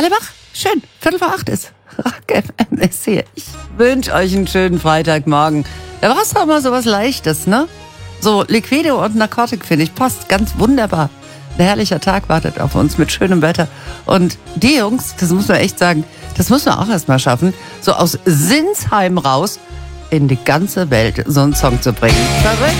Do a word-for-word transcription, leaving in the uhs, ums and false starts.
Alle wach? Schön. Viertel vor acht ist. Rock F M ist hier. Ich wünsche euch einen schönen Freitagmorgen. Da war es doch mal so was Leichtes, ne? So Liquido und Narcotic, finde ich, passt ganz wunderbar. Ein herrlicher Tag wartet auf uns mit schönem Wetter. Und die Jungs, das muss man echt sagen, das muss man auch erst mal schaffen, so aus Sinsheim raus in die ganze Welt so einen Song zu bringen. Verrückt.